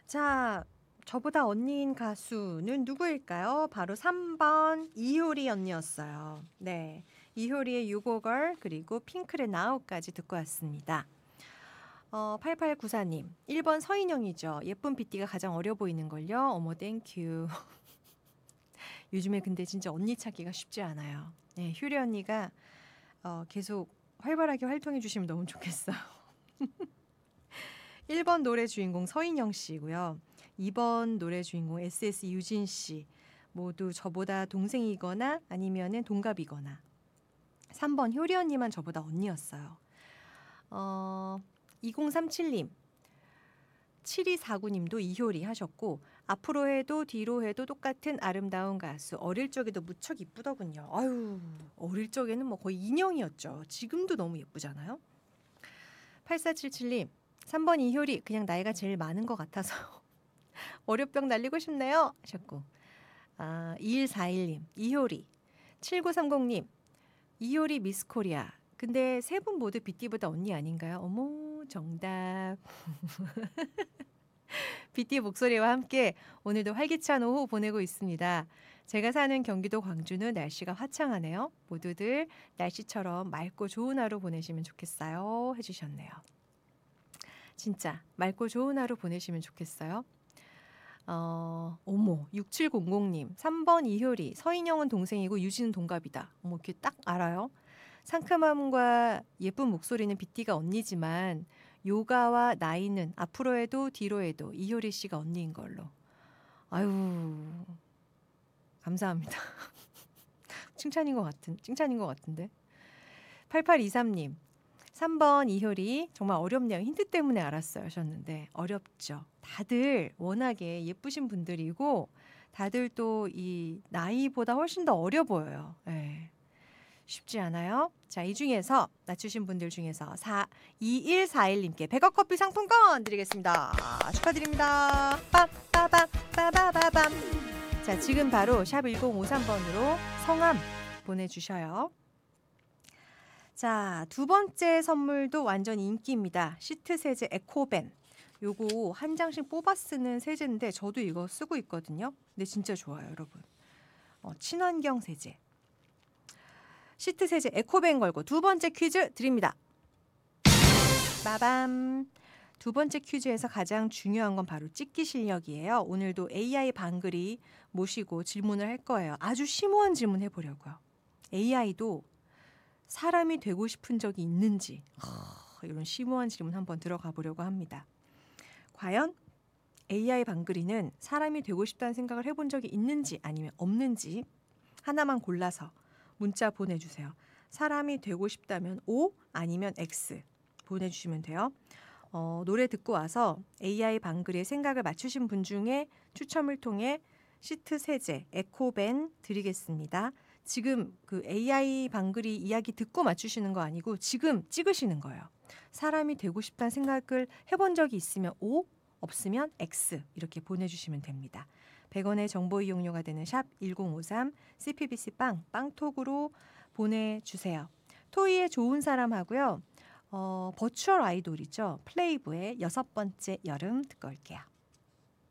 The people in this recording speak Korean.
자, 저보다 언니인 가수는 누구일까요? 바로 3번 이효리 언니였어요. 네, 이효리의 유고걸 그리고 핑클의 나우까지 듣고 왔습니다. 8894님, 1번 서인영이죠. 예쁜 빗띠가 가장 어려 보이는걸요. 어머 땡큐. 요즘에 근데 진짜 언니 찾기가 쉽지 않아요. 네, 효리 언니가 계속 활발하게 활동해 주시면 너무 좋겠어요. 1번 노래 주인공 서인영 씨고요. 2번 노래 주인공 SS 유진 씨. 모두 저보다 동생이거나 아니면은 동갑이거나. 3번 효리 언니만 저보다 언니였어요. 2037님. 7249님도 이효리 하셨고 앞으로 해도 뒤로 해도 똑같은 아름다운 가수. 어릴 적에도 무척 이쁘더군요. 아유, 어릴 적에는 뭐 거의 인형이었죠. 지금도 너무 예쁘잖아요. 8477님. 3번 이효리 그냥 나이가 제일 많은 것 같아서 월요병 날리고 싶네요 하셨고 2141님 이효리 7930님 이효리 미스코리아 근데 세 분 모두 비띠보다 언니 아닌가요? 어머 정답. 비띠 목소리와 함께 오늘도 활기찬 오후 보내고 있습니다. 제가 사는 경기도 광주는 날씨가 화창하네요. 모두들 날씨처럼 맑고 좋은 하루 보내시면 좋겠어요 해주셨네요. 진짜 맑고 좋은 하루 보내시면 좋겠어요. 어머 6700님 3번 이효리 서인영은 동생이고 유진은 동갑이다. 어머 이렇게 딱 알아요. 상큼함과 예쁜 목소리는 빗띠가 언니지만 요가와 나이는 앞으로 해도 뒤로 해도 이효리 씨가 언니인 걸로. 아유 감사합니다. 칭찬인 것 같은데. 8823님 3번 이효리 정말 어렵네요. 힌트 때문에 알았어요 하셨는데 어렵죠. 다들 워낙에 예쁘신 분들이고 다들 또 이 나이보다 훨씬 더 어려 보여요. 네. 쉽지 않아요. 자, 이 중에서 맞추신 분들 중에서 2141님께 100억 커피 상품권 드리겠습니다. 축하드립니다. 빠빠밤. 자, 지금 바로 샵 1053번으로 성함 보내주셔요. 자, 두 번째 선물도 완전 인기입니다. 시트 세제 에코벤. 요거 한 장씩 뽑아 쓰는 세제인데 저도 이거 쓰고 있거든요. 근데 진짜 좋아요, 여러분. 친환경 세제. 시트 세제 에코벤 걸고 두 번째 퀴즈 드립니다. 빠밤. 두 번째 퀴즈에서 가장 중요한 건 바로 찍기 실력이에요. 오늘도 AI 방글이 모시고 질문을 할 거예요. 아주 심오한 질문 해보려고요. AI도 사람이 되고 싶은 적이 있는지 이런 심오한 질문 한번 들어가 보려고 합니다. 과연 AI 방글이는 사람이 되고 싶다는 생각을 해본 적이 있는지 아니면 없는지 하나만 골라서 문자 보내주세요. 사람이 되고 싶다면 O 아니면 X 보내주시면 돼요. 노래 듣고 와서 AI 방글의 생각을 맞추신 분 중에 추첨을 통해 시트 세제 에코벤 드리겠습니다. 지금 그 AI 방글이 이야기 듣고 맞추시는 거 아니고 지금 찍으시는 거예요. 사람이 되고 싶다는 생각을 해본 적이 있으면 O, 없으면 X 이렇게 보내주시면 됩니다. 100원의 정보 이용료가 되는 샵 1053 CPBC 빵톡으로 보내주세요. 토이의 좋은 사람 하고요. 버추얼 아이돌이죠. 플레이브의 6번째 여름 듣고 올게요.